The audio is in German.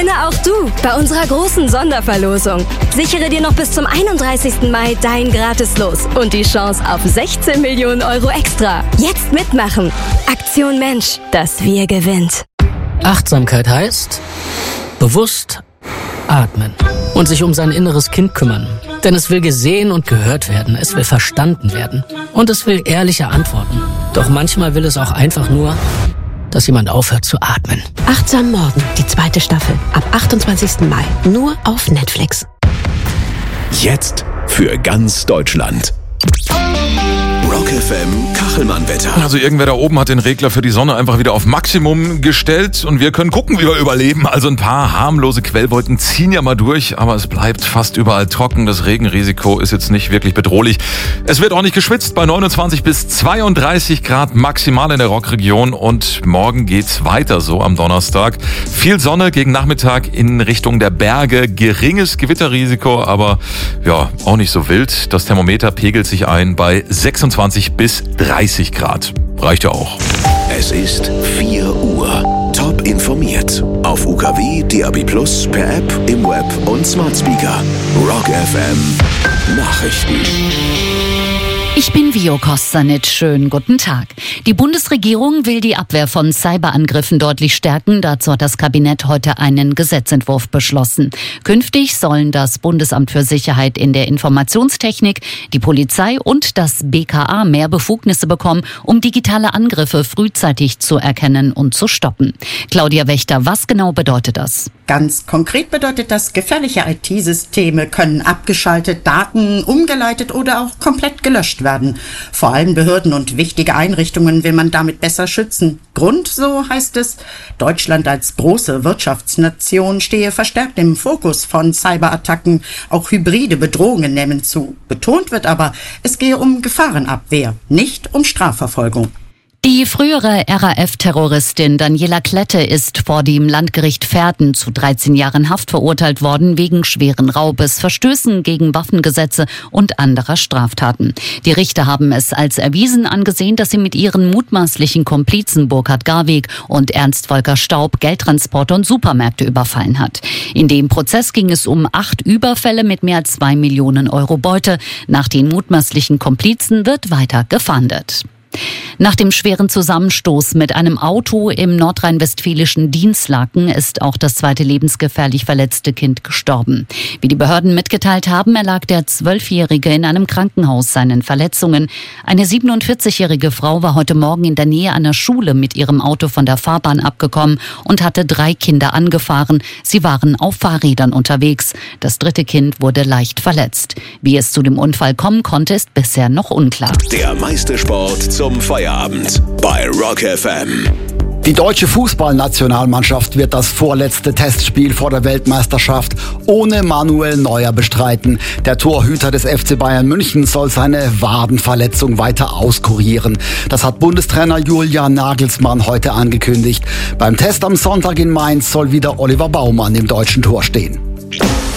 Gewinne auch du bei unserer großen Sonderverlosung. Sichere dir noch bis zum 31. Mai dein Gratis-Los und die Chance auf 16 Millionen Euro extra. Jetzt mitmachen. Aktion Mensch, das Wir gewinnt. Achtsamkeit heißt bewusst atmen und sich um sein inneres Kind kümmern. Denn es will gesehen und gehört werden, es will verstanden werden und es will ehrliche Antworten. Doch manchmal will es auch einfach nur, dass jemand aufhört zu atmen. Achtsam Morgen, die 2. Staffel, ab 28. Mai, nur auf Netflix. Jetzt für ganz Deutschland. Rock FM Kachelmann-Wetter. Also irgendwer da oben hat den Regler für die Sonne einfach wieder auf Maximum gestellt und wir können gucken, wie wir überleben. Also ein paar harmlose Quellwolken ziehen ja mal durch, aber es bleibt fast überall trocken. Das Regenrisiko ist jetzt nicht wirklich bedrohlich. Es wird auch nicht geschwitzt bei 29 bis 32 Grad maximal in der Rockregion und morgen geht's weiter so am Donnerstag. Viel Sonne gegen Nachmittag in Richtung der Berge, geringes Gewitterrisiko, aber ja, auch nicht so wild. Das Thermometer pegelt sich ein bei 26 bis 30 Grad. Reicht ja auch. Es ist 4 Uhr. Top informiert. Auf UKW, DAB+, per App, im Web und Smart Speaker. Rock FM Nachrichten. Ich bin Vio Kostanic. Schönen guten Tag. Die Bundesregierung will die Abwehr von Cyberangriffen deutlich stärken. Dazu hat das Kabinett heute einen Gesetzentwurf beschlossen. Künftig sollen das Bundesamt für Sicherheit in der Informationstechnik, die Polizei und das BKA mehr Befugnisse bekommen, um digitale Angriffe frühzeitig zu erkennen und zu stoppen. Claudia Wächter, was genau bedeutet das? Ganz konkret bedeutet das, gefährliche IT-Systeme können abgeschaltet, Daten umgeleitet oder auch komplett gelöscht werden. Vor allem Behörden und wichtige Einrichtungen will man damit besser schützen. Grund, so heißt es, Deutschland als große Wirtschaftsnation stehe verstärkt im Fokus von Cyberattacken. Auch hybride Bedrohungen nehmen zu. Betont wird aber, es gehe um Gefahrenabwehr, nicht um Strafverfolgung. Die frühere RAF-Terroristin Daniela Klette ist vor dem Landgericht Verden zu 13 Jahren Haft verurteilt worden wegen schweren Raubes, Verstößen gegen Waffengesetze und anderer Straftaten. Die Richter haben es als erwiesen angesehen, dass sie mit ihren mutmaßlichen Komplizen Burkhard Garweg und Ernst Volker Staub Geldtransporte und Supermärkte überfallen hat. In dem Prozess ging es um 8 Überfälle mit mehr als 2 Millionen Euro Beute. Nach den mutmaßlichen Komplizen wird weiter gefahndet. Nach dem schweren Zusammenstoß mit einem Auto im nordrhein-westfälischen Dinslaken ist auch das zweite lebensgefährlich verletzte Kind gestorben. Wie die Behörden mitgeteilt haben, erlag der 12-Jährige in einem Krankenhaus seinen Verletzungen. Eine 47-jährige Frau war heute Morgen in der Nähe einer Schule mit ihrem Auto von der Fahrbahn abgekommen und hatte 3 Kinder angefahren. Sie waren auf Fahrrädern unterwegs. Das 3. Kind wurde leicht verletzt. Wie es zu dem Unfall kommen konnte, ist bisher noch unklar. Der meiste Sport zum Feierabend bei Rock FM. Die deutsche Fußballnationalmannschaft wird das vorletzte Testspiel vor der Weltmeisterschaft ohne Manuel Neuer bestreiten. Der Torhüter des FC Bayern München soll seine Wadenverletzung weiter auskurieren. Das hat Bundestrainer Julian Nagelsmann heute angekündigt. Beim Test am Sonntag in Mainz soll wieder Oliver Baumann im deutschen Tor stehen.